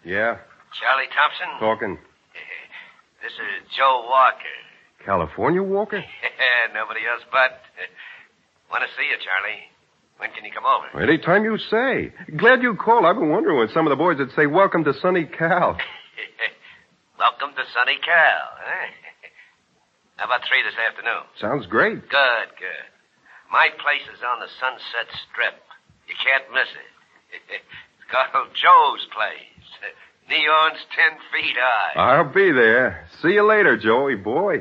Yeah? Charlie Thompson? Talking. This is Joe Walker. California Walker? Nobody else but. Want to see you, Charlie. When can you come over? Anytime you say. Glad you called. I've been wondering when some of the boys would say, welcome to Sunny Cal. Welcome to Sunny Cal, huh? How about 3 this afternoon? Sounds great. Good. My place is on the Sunset Strip. You can't miss it. It's called Joe's Place. Neon's 10 feet high. I'll be there. See you later, Joey boy.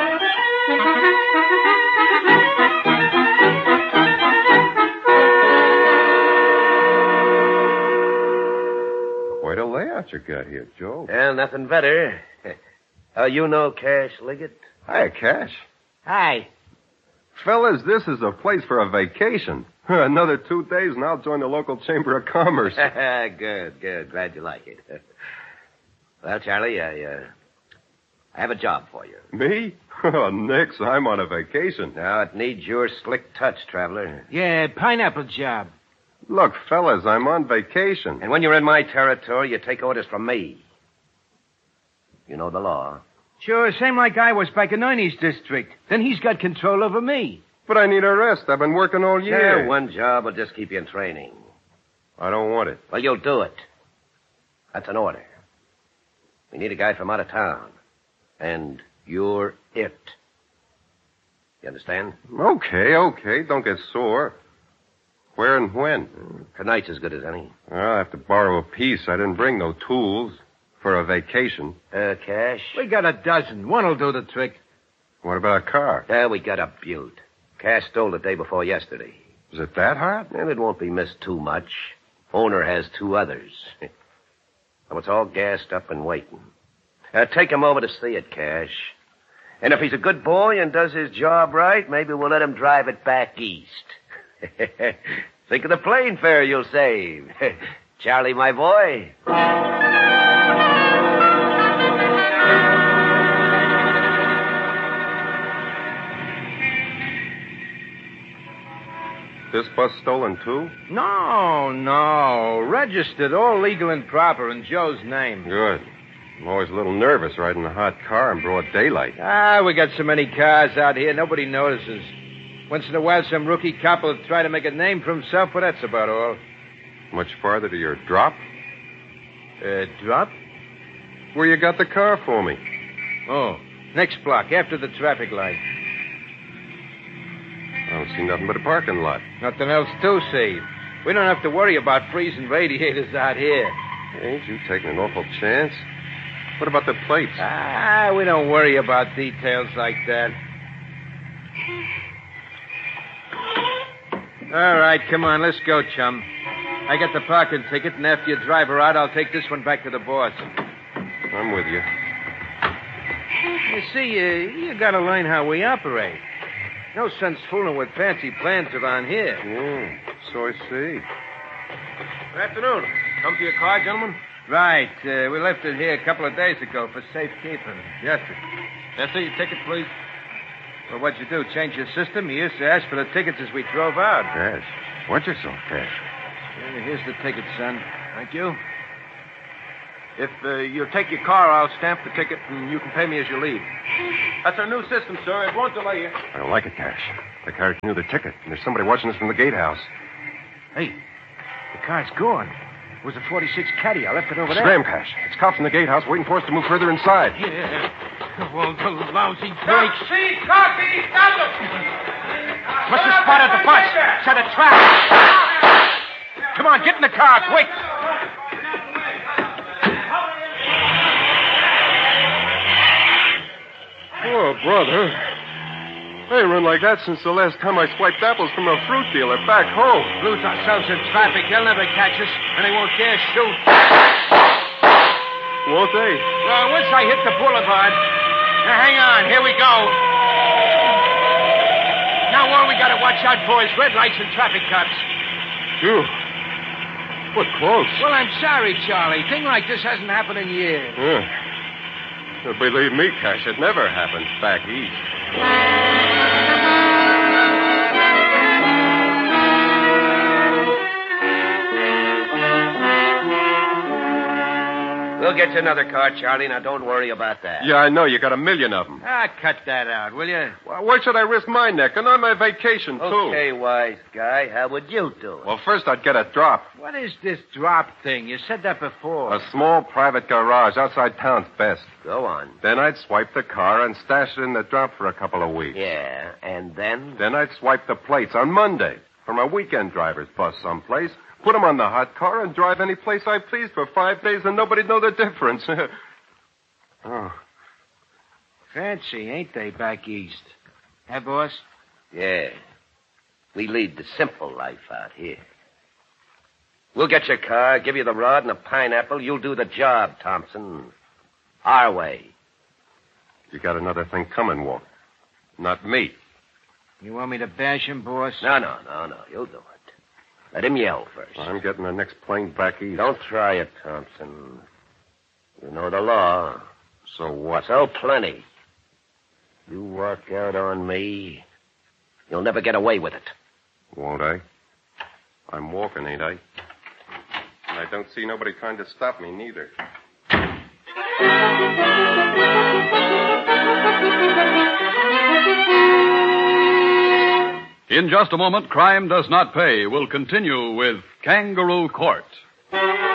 Quite a layout you got here, Joe. Well, nothing better. You know Cash Liggett? Hi, Cash. Hi. Fellas, this is a place for a vacation. Another 2 days and I'll join the local Chamber of Commerce. Good. Glad you like it. Well, Charlie, I have a job for you. Me? Oh, nix. I'm on a vacation. Now, it needs your slick touch, traveler. Yeah, pineapple job. Look, fellas, I'm on vacation. And when you're in my territory, you take orders from me. You know the law. Sure, same like I was back in Ernie's district. Then he's got control over me. But I need a rest. I've been working all year. Yeah, one job will just keep you in training. I don't want it. Well, you'll do it. That's an order. We need a guy from out of town. And you're it. You understand? Okay. Don't get sore. Where and when? Tonight's as good as any. I'll have to borrow a piece. I didn't bring no tools for a vacation. Cash? We got a dozen. One'll do the trick. What about a car? We got a Butte. Cash stole the day before yesterday. Is it that hard? Well, it won't be missed too much. Owner has 2 others. So it's all gassed up and waiting. Take him over to see it, Cash. And if he's a good boy and does his job right, maybe we'll let him drive it back east. Think of the plane fare you'll save. Charlie, my boy. This bus stolen, too? No. Registered, all legal and proper in Joe's name. Good. I'm always a little nervous riding a hot car in broad daylight. We got so many cars out here, nobody notices. Once in a while, some rookie cop will try to make a name for himself, but that's about all. Much farther to your drop? Drop? Where you got the car for me? Oh, next block, after the traffic light. I don't see nothing but a parking lot. Nothing else to see. We don't have to worry about freezing radiators out here. Ain't you taking an awful chance? What about the plates? We don't worry about details like that. All right, come on, let's go, chum. I got the parking ticket, and after you drive her out, I'll take this one back to the boss. I'm with you. You see, you gotta learn how we operate. No sense fooling with fancy plans around here. Yeah, so I see. Good afternoon. Come for your car, gentlemen? Right. We left it here a couple of days ago for safekeeping. Yes, sir. Yes, sir. Your ticket, please. Well, what'd you do? Change your system? You used to ask for the tickets as we drove out. Cash. Watch yourself, Cash. Here's the ticket, son. Thank you. If you'll take your car, I'll stamp the ticket, and you can pay me as you leave. That's our new system, sir. It won't delay you. I don't like it, Cash. The car knew the ticket, and there's somebody watching us from the gatehouse. Hey, the car's gone. It was a 46 Caddy. I left it over there. Scram, Cash. It's cops in the gatehouse waiting for us to move further inside. Yeah. Well, the lousy brakes. See, coffee, stop them! Must have spotted the bus. Set a trap. Come on, get in the car, quick. Oh, brother. I ain't run like that since the last time I swiped apples from a fruit dealer back home. Lose ourselves in traffic. They'll never catch us, and they won't dare shoot. Won't they? Well, once I hit the boulevard. Now, hang on. Here we go. Now, all we got to watch out for is red lights and traffic cops. Phew. What close. Well, I'm sorry, Charlie. Thing like this hasn't happened in years. Believe me, Cash, it never happens back east. We'll get you another car, Charlie. Now, don't worry about that. Yeah, I know. You got 1,000,000 of them. Cut that out, will you? Well, why should I risk my neck? And on my vacation, too. Okay, wise guy. How would you do it? Well, first I'd get a drop. What is this drop thing? You said that before. A small private garage outside town's best. Go on. Then I'd swipe the car and stash it in the drop for a couple of weeks. Yeah, and then? Then I'd swipe the plates on Monday from a weekend driver's bus someplace, put them on the hot car, and drive any place I pleased for 5 days, and nobody'd know the difference. Oh. Fancy, ain't they, back east? Huh, boss? Yeah. We lead the simple life out here. We'll get your car, give you the rod and a pineapple. You'll do the job, Thompson. Our way. You got another thing coming, Walt. Not me. You want me to bash him, boss? No. You'll do it. Let him yell first. I'm getting the next plane back east. Don't try it, Thompson. You know the law. So what? So plenty. You walk out on me, you'll never get away with it. Won't I? I'm walking, ain't I? And I don't see nobody trying to stop me, neither. In just a moment, Crime Does Not Pay will continue with Kangaroo Court.